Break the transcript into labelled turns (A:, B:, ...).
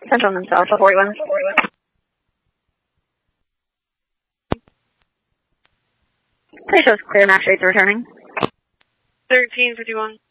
A: Central and South, 41. Please shows clear, match rates are returning.
B: 1351.